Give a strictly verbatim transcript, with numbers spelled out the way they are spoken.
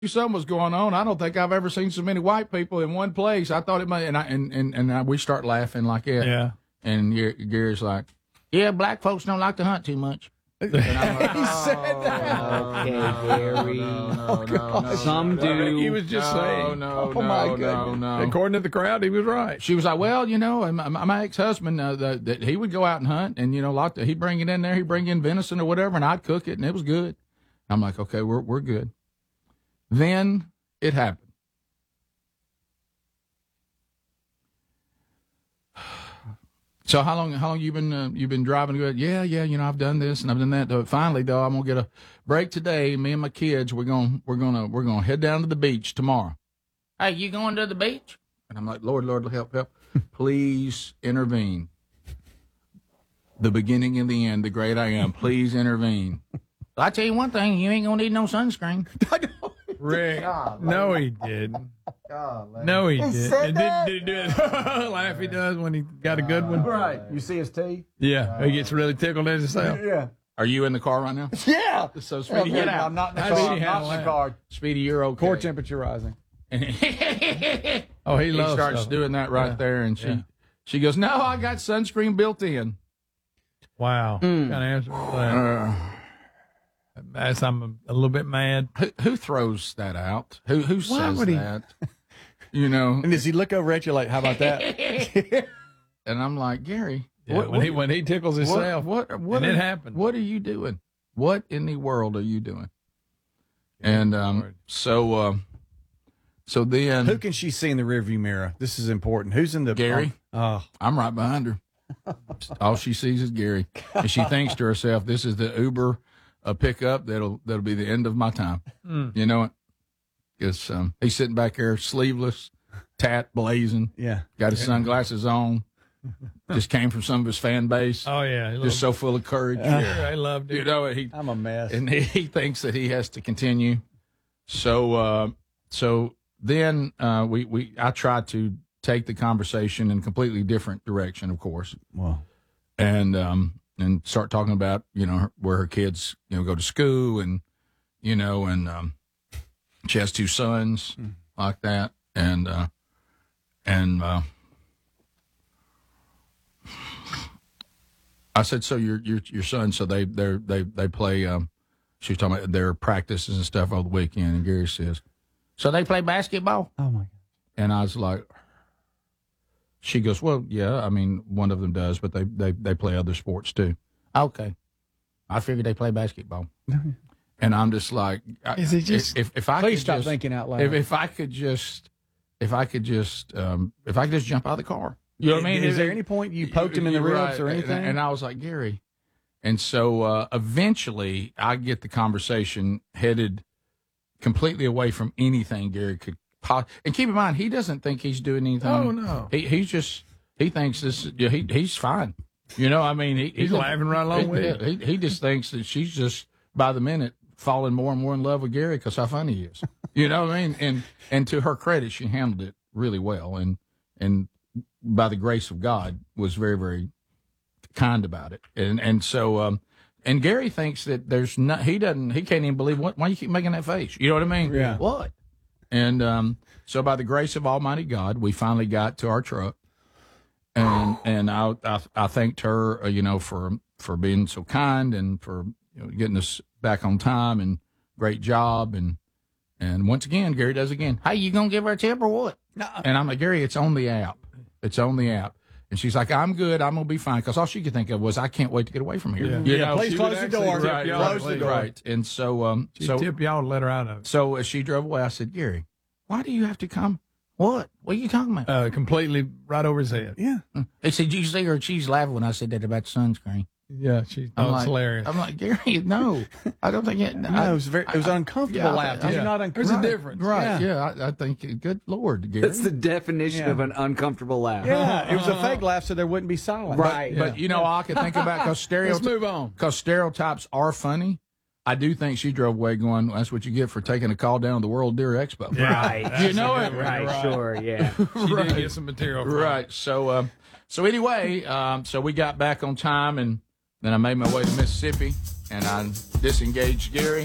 something was going on. I don't think I've ever seen so many white people in one place. I thought it might, and I, and and, and I, we start laughing like that. Yeah. And Gary's like, "Yeah, black folks don't like to hunt too much." And I'm like, he said that. Okay, Gary. No, no, no, no, Some do. He was just no, saying. No, Oh, no, my no, goodness. no. According to the crowd, he was right. She was like, "Well, you know, my, my ex-husband, uh, the, the, he would go out and hunt, and you know, like he'd bring it in there, he'd bring in venison or whatever, and I'd cook it, and it was good." I'm like, "Okay, we're we're good." Then it happened. So how long how long you been uh, you been driving good? Yeah, yeah, you know, I've done this and I've done that. But finally, though, I'm gonna get a break today. Me and my kids, we're gonna we're gonna we're gonna head down to the beach tomorrow. Hey, you going to the beach? And I'm like, Lord, Lord, help, help, please intervene. The beginning and the end, the great I am. Please intervene. I tell you one thing, you ain't gonna need no sunscreen. Rick. No, he didn't. Golly. No, he, He didn't. said And that? Did, did he do it? Laugh he does when he got a good one. Right. You see his teeth? Yeah, he gets really tickled at himself. Yeah. Are you in the car right now? Yeah. So Speedy, Yeah, get out. I'm not in the How car. did she I'm not handle in the that? car. Speedy, you're okay. Core temperature rising. he Oh, he loves starts stuff. doing that right Yeah. there, and she Yeah. she goes, "No, I got sunscreen built in." Wow. Mm. Kind of answer for that. Uh, That's, I'm a little bit mad. who, who throws that out? Who who Why says would he- that? You know, And does he look over at you like, how about that? and I'm like, Gary, Yeah, what, when what, he when he tickles what, himself, what, what, and are, it happened. what are you doing? What in the world are you doing? And um, Lord. so uh, so then Who can she see in the rearview mirror? This is important. Who's in the Gary? Oh, I'm right behind her. All she sees is Gary, and she thinks to herself, "This is the Uber a pickup that'll that'll be the end of my time." Mm. You know it? Because um, he's sitting back there, sleeveless, tat blazing, yeah. got his sunglasses on, just came from some of his fan base, Oh yeah, just so full of courage. sure, I loved it. You know, he I'm a mess. and he, he thinks that he has to continue. So uh, so then uh, we we I tried to take the conversation in a completely different direction, of course. Well, and um and start talking about you know her, where her kids you know go to school and you know and um she has two sons Mm. like that and uh and uh I said, so your your your son, so they they they they play um she was talking about their practices and stuff over the weekend, and Gary says, so they play basketball? oh my God. And I was like, she goes, well, yeah, I mean, one of them does, but they, they, they play other sports too. Okay. I figured they play basketball. And I'm just like, I- Is it just- if, if I Please could stop just, thinking out loud. if, if I could just, if I could just, um, if I could just jump out of the car, you know what I mean? Is Is there any point you poked him in the You're ribs right. or anything? And, and I was like, Gary. And so uh, eventually I get the conversation headed completely away from anything Gary could po- and keep in mind, he doesn't think he's doing anything. Oh, no. He he's just he thinks this. Yeah, he he's fine. You know, I mean, he, He's laughing right along he, with you. He, he just thinks that she's just by the minute falling more and more in love with Gary because how funny he is. You know what I mean? And and to her credit, she handled it really well, and and by the grace of God, was very very kind about it. And and so um, and Gary thinks that there's not. He doesn't. He can't even believe what. Why you keep making that face? You know what I mean? Yeah. What? And um, so by the grace of Almighty God, we finally got to our truck, and and I I, I thanked her, uh, you know, for for being so kind and for you know, getting us back on time and great job and and once again Gary does again. Hey, you gonna give her a tip or what? No. And I'm like, Gary, it's on the app. It's on the app. And she's like, I'm good. I'm gonna be fine. Because all she could think of was, I can't wait to get away from here. Yeah. You Yeah, know, please she close would the actually- door. Right, Y'all, right, close the door. right. And so, um, She so tip y'all to let her out of it. so as she drove away, I said, Gary, why do you have to come? What? What are you talking about? Uh, completely right over his head. Yeah. They said, you see her, she's laughing when I said that about sunscreen. Yeah, she I'm oh, like, it's hilarious. I'm like, Gary, no, I don't think it. No, I, it was very. It was uncomfortable yeah, laugh. Did yeah. you not There's a uncomfortable? difference. right? Yeah. Yeah, I, I think. Good Lord, Gary. That's the definition Yeah. of an uncomfortable laugh. Yeah, it was a fake laugh, so there wouldn't be silence. Right. But you know, all I can think about because Let's stereotypes, move on. because stereotypes are funny. I do think she drove away going, that's what you get for taking a call down to the World Deer Expo. Right. You know it. Right, sure, yeah. She did get some material from it. Right. So, um, so anyway, um, so we got back on time, and then I made my way to Mississippi, and I disengaged Gary.